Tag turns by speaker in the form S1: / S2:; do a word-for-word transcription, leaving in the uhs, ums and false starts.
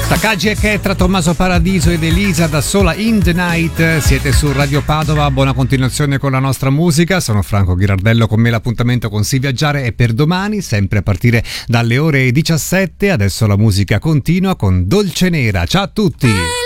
S1: Takagi e Ketra, Tommaso Paradiso ed Elisa da sola In The Night. Siete su Radio Padova, buona continuazione con la nostra musica. Sono Franco Ghirardello, con me l'appuntamento con Si Viaggiare è per domani, sempre a partire dalle ore diciassette. Adesso la musica continua con Dolce Nera. Ciao a tutti!